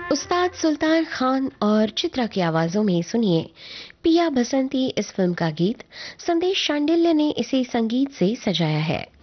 उस्ताद सुल्तान खान और चित्रा की आवाजों में सुनिए पिया बसंती इस फिल्म का गीत। संदेश शांडिल्य ने इसे संगीत से सजाया है।